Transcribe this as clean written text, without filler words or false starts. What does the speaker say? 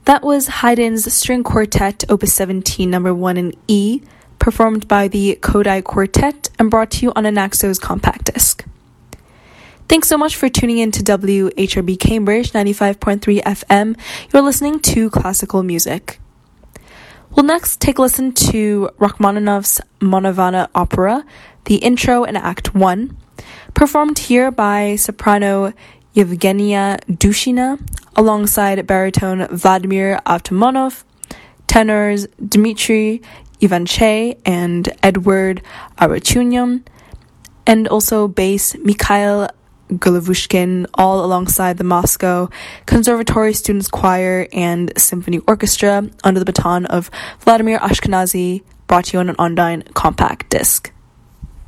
That was Haydn's String Quartet, Opus 17, number 1 in E, performed by the Kodály Quartet and brought to you on a Naxos compact disc. Thanks so much for tuning in to WHRB Cambridge 95.3 FM. You're listening to classical music. We'll next take a listen to Rachmaninoff's Manavana opera, the intro and Act 1, performed here by soprano Yevgenia Dushina, alongside baritone Vladimir Avtomonov, tenors Dmitry Ivanche and Edward Arachunyam, and also bass Mikhail Goluvushkin, all alongside the Moscow Conservatory Students' Choir and Symphony Orchestra under the baton of Vladimir Ashkenazy, brought to you on an Ondine compact disc.